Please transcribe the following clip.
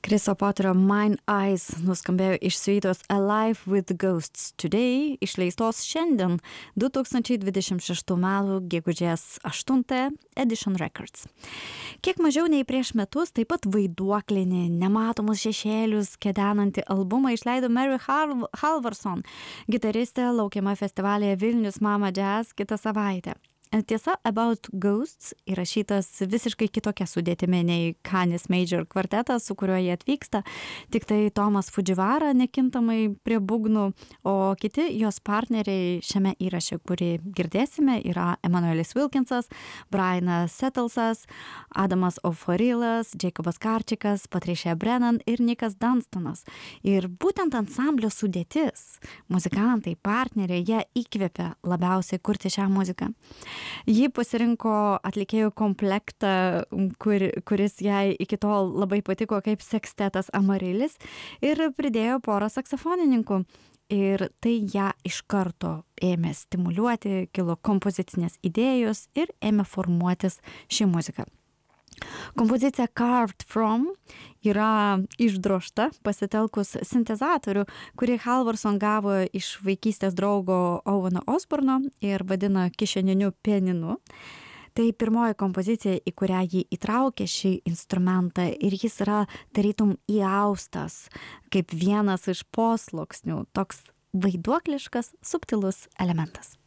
Chriso Poterio Mine Eyes nuskambėjo iš siuitos Alive with Ghosts Today, išleistos šiandien 2026 metų gegužės 8 Edition Records. Kiek mažiau nei prieš metus, taip pat vaiduoklinį, nematomus šešėlius kedenantį albumą išleido Mary Halvorson, gitaristė laukiama festivalyje Vilnius Mama Jazz kitą savaitę. Tiesa, About Ghosts įrašytas visiškai kitokia sudėtimi nei Canis Major kvartetas, su kuriuo jie atvyksta, tik tai Tomas Fujiwara nekintamai prie būgnų, o kiti jos partneriai šiame įraše, kurį girdėsime, yra Emanuelis Wilkinsas, Brianas Settlesas, Adamas Ofarilas, Jacobas Karčikas, Patricia Brennan ir Nikas Dunstonas. Ir būtent ansamblio sudėtis, muzikantai, partneriai, jie įkvėpė labiausiai kurti šią muziką. Ji pasirinko atlikėjų komplektą, kuris jai iki tol labai patiko kaip sekstetas Amarilis ir pridėjo porą saksofonininkų. Ir tai ją iš karto ėmė stimuliuoti, kilo kompozicinės idėjos ir ėmė formuotis ši muzika. Kompozicija Carved From yra išdrožta pasitelkus sintezatorių, kurį Halvorson gavo iš vaikystės draugo Oweno Osborno ir vadina kišeniniu pianinu. Tai pirmoji kompozicija, į kurią jį įtraukė šį instrumentą ir jis yra tarytum įaustas kaip vienas iš posluoksnių, toks vaiduokliškas, subtilus elementas.